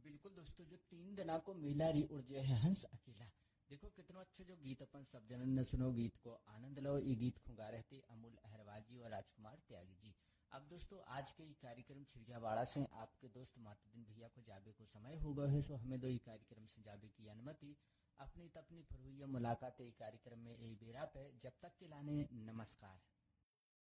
बिल्कुल दोस्तों, जो 3 दिना को मेला री उड़जे है हंस अकेला। देखो कितना अच्छा जो गीत अपन सब जनन ने सुनो, गीत को आनंद लो। ये गीत खुंगा रहते अमूल अहरवाल जी और राजकुमार त्यागी जी। अब दोस्तों आज के ये कार्यक्रम छिरियावाड़ा से आपके दोस्त मातुद्दीन भैया को जाबे को समय हो गए है, सो हमें दो ये कार्यक्रम से जाबे की अनुमति। अपनी तपनी पर हुई मुलाकात कार्यक्रम में यही बेरा पे, जब तक के लाने नमस्कार।